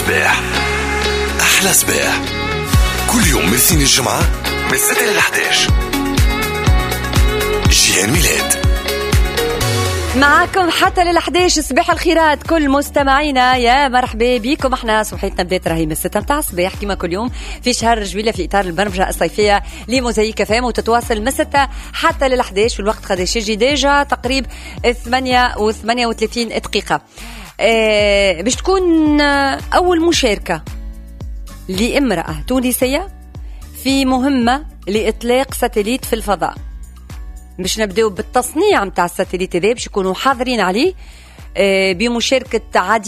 صباح أحلى صباح كل يوم من سين الجمعة من 6 ل 11. جيهان ميلاد معاكم حتى لل11. صباح الخيرات كل مستمعينا، يا مرحبا بكم. احنا صبحيتنا بداية راهي من 6 متاع الصباح كما كل يوم في شهر جويلة في إطار البرمجة الصيفية لموزايك فام، وتتواصل من 6 حتى لل11. والوقت قداش يجي ديجا تقريب 8:38 دقيقة. باش تكون أول مشاركة لامرأة تونسية في مهمة لإطلاق ساتليت في الفضاء. باش نبداو بالتصنيع متاع الساتليت هذا، باش يكونوا حاضرين عليه بمشاركة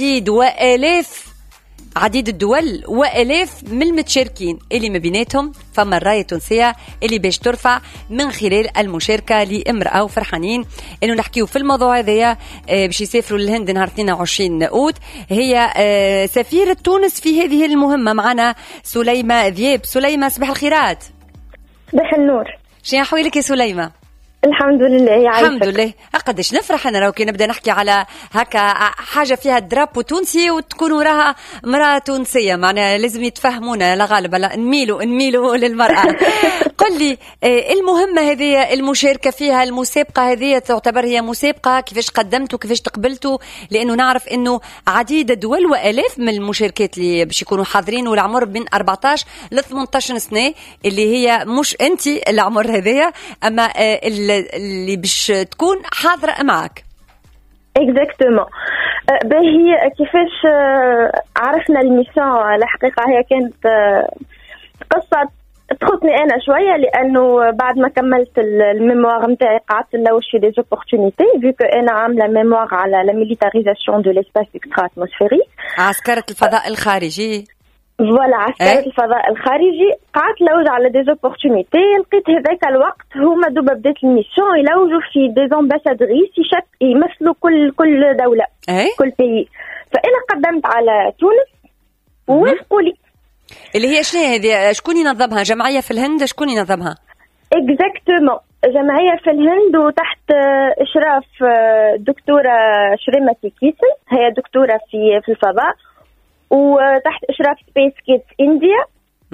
عديد الدول وآلاف من المتشاركين اللي ما بيناتهم فما الراية التونسية اللي باش ترفع من خلال المشاركة لامرأة. وفرحانين انه نحكيو في الموضوع هذايا. باش يسافروا للهند نهار 22 أوت. هي سفيرة تونس في هذه المهمة. معنا سليمة ذياب. سليمة صباح الخيرات. صباح النور. شنو أحوالك يا سليمة؟ الحمد لله يا عايشة. الحمد لله. قداش نفرح انا لو كي نبدا نحكي على هكا حاجه فيها درابو تونسي وتكون وراها امراه تونسيه. معناها لازم يتفهمونا لا غالبا، لا نميلوا للمراه. قل لي المهمه هذه المشاركه فيها، المسابقه هذه تعتبر هي مسابقه، كيفاش قدمتوا كيفاش تقبلتوا؟ لانه نعرف انه عديد الدول والاف من المشاركات اللي باش يكونوا حاضرين، والعمر من 14 ل 18 سنه، اللي هي مش انت العمر هذايا، اما اللي باش تكون حاضرة معك. اكزاكتومون. باهي كيفاش عرفنا الميسيون؟ الحقيقة هي كانت قصة تخصني أنا شوية، لأنه بعد ما كملت الميموار متاعي قعدت نلوش في دي اوبورتونيتي، فيكو أنا عاملة ميموار على لا ميليتاريزاسيون دو ليسباس اكسترا اتموسفيريك، عسكرة الفضاء الخارجي. فوالا عسكرة الفضاء الخارجي. قعدت لوج على دي اوبورتونيتي، لقيت هذاك الوقت هما دوبا بدات الميسيون يلوجوا في دي امباسادريس يمثلوا كل دولة، كل بيي. فأنا قدمت على تونس ووافقوا لي. اللي هي شنو هذه؟ شكون ينظمها؟ جمعية في الهند؟ شكون ينظمها؟ اكزاكتومون، جمعية في الهند وتحت إشراف دكتورة شريمتي كيسن، هي دكتورة في الفضاء، وتحت إشراف سبيس كيدز إنديا.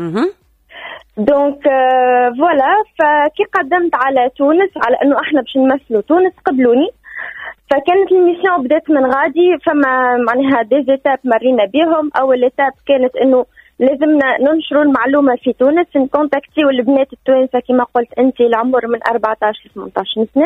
دونك فوالا. فكي قدمت على تونس على أنه إحنا باش نمثلوا تونس، قبلوني. فكانت الميسيون بدات من غادي، فما معناها دي زيتاب مرينا بيهم. أول إتاب كانت أنه لازمنا ننشروا المعلومة في تونس، نكونتاكتيو البنات التوانسة كما قلت أنت، العمر من 14 ل 18 سنة.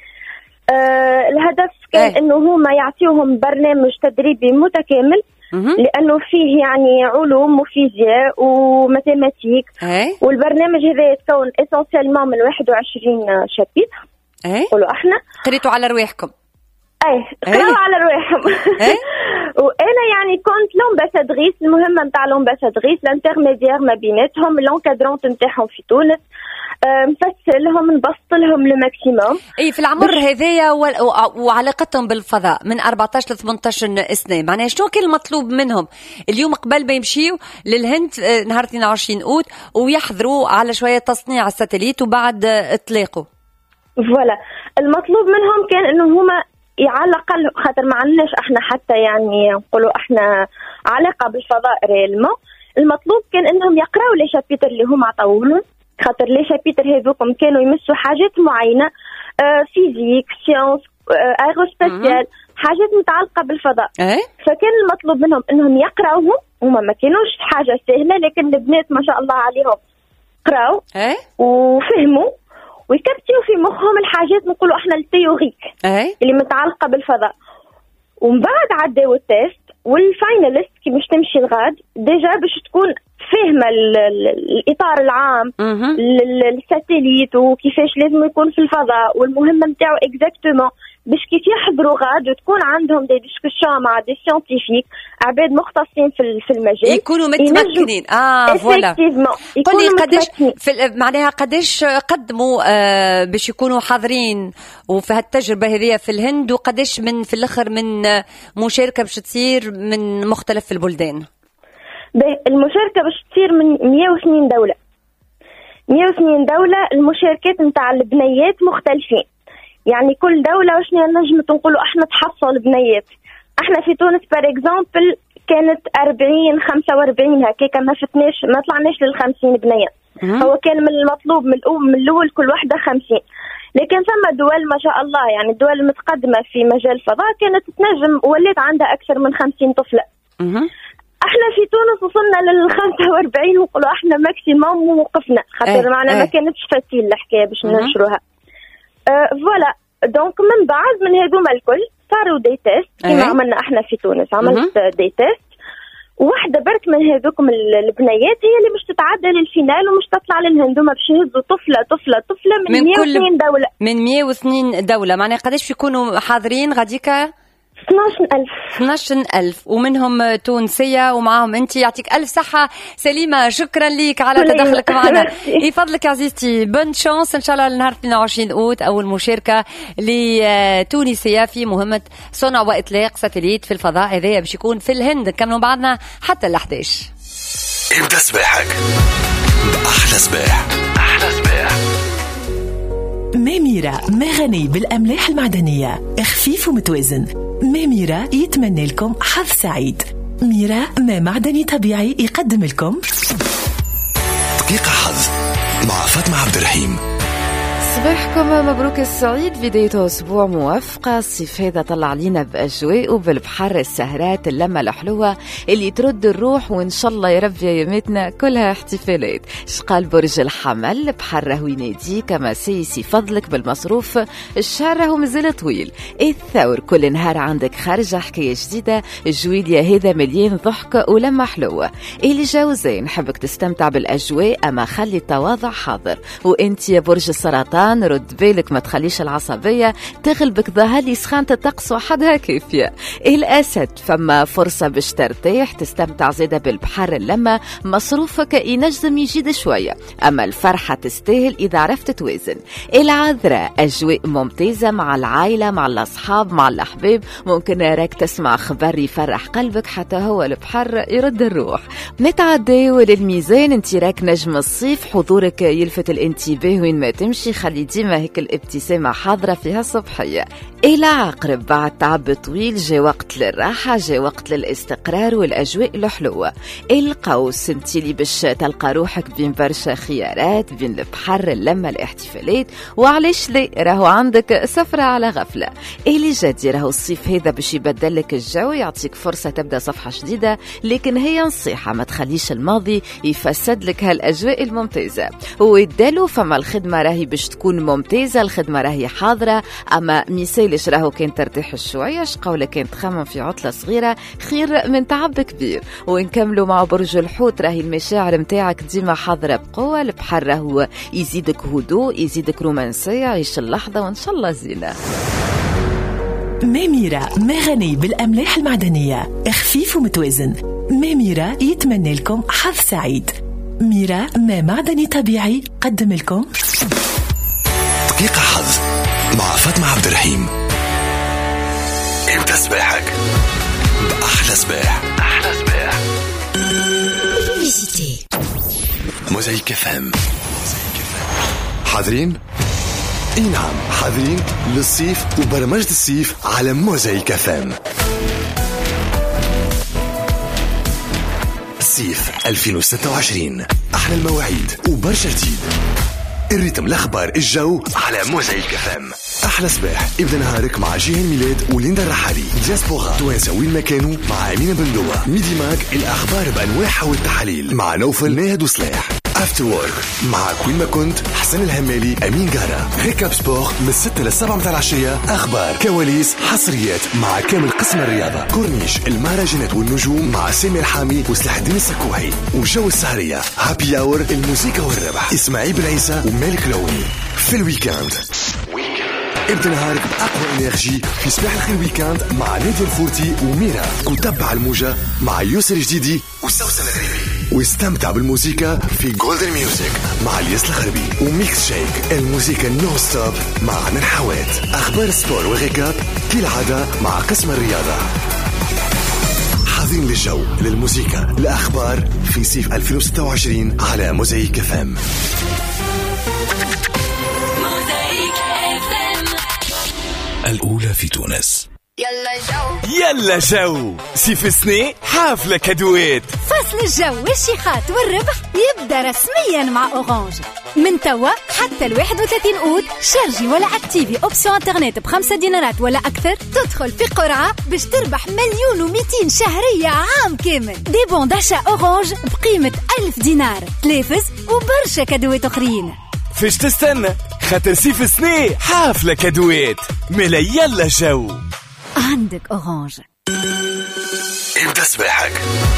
الهدف كان أنه هما يعطيوهم برنامج تدريبي متكامل، لأنه فيه يعني علوم وفيزياء وماتيماتيك. والبرنامج هذا يتكون اسونسيالمون من 21 شابيتر. قولوا احنا قريتوا على رواحكم. قرأوا على رواحهم. وانا يعني كنت لومباسادريس، المهمه نتاع لومباسادريس، الانترميديير ما بيناتهم، لونكادرونت نتاعهم في تونس، نفسلهم نبسط لهم لو ماكسيموم. في العمر هذايا وعلاقتهم بالفضاء من 14 ل 18 سنه. معناها شنو كان المطلوب منهم اليوم قبل ما يمشيوا للهند نهار 22 أوت ويحضروا على شويه تصنيع الساتليت وبعد اطلاقه؟ فوالا، المطلوب منهم كان انه هما على الأقل، خاطر ما عندناش احنا حتى يعني نقولوا احنا علاقة بالفضاء ريالمون، المطلوب كان انهم يقراوا لي شابيتر اللي هم عطاولهم، خاطر لي شابيتر هذوكم كانوا يمسوا حاجات معينة، فيزيك، سيانس، ايروسباسيال، حاجات متعلقة بالفضاء. فكان المطلوب منهم انهم يقراوهم. هما ما كانوش حاجة سهلة، لكن البنات ما شاء الله عليهم قراوا وفهموا ويكبتوا في مخهم الحاجات نقولوا احنا التيوريك اللي متعلقه بالفضاء. ومن بعد عداو التيست والفاينالست كي باش تمشي الغاد ديجا باش تكون فاهمه الاطار العام للساتليت وكيفاش لازم يكون في الفضاء، والمهمه نتاعو اكزاكتومون باش كيف يحضروا غاد وتكون عندهم دي ديسكوسيون مع دي سيانتيفيك، عباد مختصين في المجال، يكونوا متمكنين. فوالا. قولي قداش معناها قداش قدموا باش يكونوا حاضرين وفي هالتجربه هذه في الهند، وقداش من في الاخر من مشاركه باش تصير من مختلف البلدان؟ المشاركه باش تصير من 102 دوله. 102 دوله. المشاركات نتاع البنيات مختلفين، يعني كل دولة وشنو نجم نقولوا احنا تحصل بنيات. احنا في تونس بار اكزامبل كانت 40-45 هكاك، ما طلعناش لل50 بنية. هو كان من المطلوب من الأول كل واحدة 50، لكن ثم دول ما شاء الله يعني الدول المتقدمة في مجال الفضاء كانت تنجم ولات عندها أكثر من 50 طفلة. احنا في تونس وصلنا لل45 ونقولوا احنا ماكسيموم ووقفنا خاطر معنا ما كانتش فاسيل الحكايه باش ننشروها. فوالا دونك من بعد من هذوما الكل صاروا دي تيست كما عملنا احنا في تونس. عملت دي تيست واحده برك من هذوكم البنيات هي اللي مش تتعدى للفينال ومش تطلع للهندومه باش يهزوا طفله من 102 دوله. من 102 دوله معناها قداش يكونوا حاضرين غاديكا؟ 12,000 ومنهم تونسية ومعهم أنت. يعطيك ألف صحة سليمة، شكرا لك على تدخلك معنا. يفضلك عزيزتي، بون شانس إن شاء الله لنهار 22 أوت أول مشاركة لتونسية في مهمة صنع وإطلاق ساتليت في الفضاء. هذا باش يكون في الهند. كملوا بعضنا حتى ال11. ابدأ صباحك بأحلى صباح. أحلى صباح. ميميرا ما غني بالأملاح المعدنية، خفيف ومتوازن. ميميرا يتمنى لكم حظ سعيد. ميرا ما معدني طبيعي يقدم لكم دقيقة حظ مع فاطمة عبد الرحيم. صباحكم مبروك السعيد، بداية أسبوع موفقة. الصيف هذا طلع علينا بأجواء وبالبحر السهرات اللمة الحلوة اللي ترد الروح، وإن شاء الله يا رب يمتنا كلها احتفالات. شقال برج الحمل بحر راهو ينادي كما سيسي فضلك بالمصروف، الشهر راهو مازال طويل. الثور كل نهار عندك خارجة حكاية جديدة. الجويلية هذا مليان ضحك ولمة حلوة. الجوزين نحبك تستمتع بالأجواء أما خلي التواضع حاضر. وإنت يا برج السرطان رد بالك ما تخليش العصبية تغلبك، ظهر لي سخانة الطقس وحدها كافية. الأسد فما فرصة باش ترتاح تستمتع زيادة بالبحر اللمة، مصروفك ينجم يجيد شوية أما الفرحة تستاهل إذا عرفت توازن. العذراء أجواء ممتازة مع العائلة مع الأصحاب مع الأحباب، ممكن راك تسمع خبر يفرح قلبك حتى هو البحر يرد الروح. نتعداو للميزان، انت راك نجم الصيف، حضورك يلفت الانتباه وين ما تمشي، خلي ديما هيك الابتسامة حاضرة فيها صبحية. إلى عقرب بعد تعب طويل جاء وقت للراحة، جاء وقت للاستقرار والأجواء الحلوة. القوس انت اللي باش تلقى روحك بين برشا خيارات، بين البحر اللمة الاحتفالات، وعليش لي راهو عندك سفرة على غفلة. اللي جدي راهو الصيف هذا باش يبدلك الجو، يعطيك فرصة تبدأ صفحة جديدة، لكن هي نصيحة ما تخليش الماضي يفسد لك هالأجواء الممتازة. والدلو فما الخدمة راهي باش تكون ممتازة، الخدمة راهي حاضرة أما ميسالش راهو كان ترتاح شوية، شقولة كان تخمم في عطلة صغيرة خير من تعب كبير. ونكملوا مع برج الحوت، راهي المشاعر متاعك ديما حاضرة بقوة، البحر راهو يزيدك هدوء يزيدك رومانسية، عيش اللحظة وإن شاء الله زينة. ميميرا ما غني بالأملاح المعدنية، خفيف ومتوازن. ميميرا يتمنى لكم حظ سعيد. ميرا ما معدني طبيعي قدم لكم دقيقة حظ مع فاطمة عبد الرحيم. ابدأ صباحك بأحلى صباح. أحلى صباح. موزايك FM. حاضرين؟ اي نعم حاضرين للصيف وبرمجة الصيف على موزايك FM. صيف 2026 أحلى المواعيد وبرشا جديد. الريتم الأخبار الجو على موزايك FM. أحلى صباح ابدأ نهارك مع جيهان ميلاد وليندا الرحالي. دياسبورا توانسة وين ما كانوا مع أمينة بندوة. ميدي ماك الأخبار بأنواعها والتحاليل مع نوفل ناهد وصلاح. افتر وورك مع كوين ما كنت حسن الهمالي أمين جارة. ريكاب سبور من 6 ل 7 متاع العشية، أخبار كواليس حصريات مع كامل قسم الرياضة. كورنيش المهرجانات والنجوم مع سامي الحامي وسلاح الدين السكوحي. وجو السهرية هابي اور الموسيقى والربح إسماعيل بن عيسى ومالك لوني. في الويكاند ابدأ نهارك بأقوى إنرجي في صباح الخير ويكاند مع نادي الفورتي وميرا. وتبع الموجة مع يوسر جديدي وسوسن الغريبي. واستمتع بالموسيقى في جولدن ميوزك مع الياس الخربي. وميكس شيك الموسيقى نو ستوب مع من حوات. أخبار سبور وغيكاب كالعادة مع قسم الرياضة. حاضرين للجو للموسيقى الأخبار في صيف 2026 على موزايك FM. الأولى في تونس. يلا جو سيف سنة حافلة كادوات. فصل الجو والشيخات والربح يبدأ رسميا مع أورانج. من توا حتى 31 أود شارجي ولا اكتيفي أوبسيون انترنت ب5 دينارات ولا أكثر، تدخل في قرعة باش تربح 1,200,000 شهرية عام كامل. دي بون داشا أورانج بقيمة 1000 دينار، تلافز وبرشا كادوات أخرين. فيش تستنى خاطر سيف سنة حافلة كادوات ملا. يلا جو عندك أورانج. ابدأ صباحك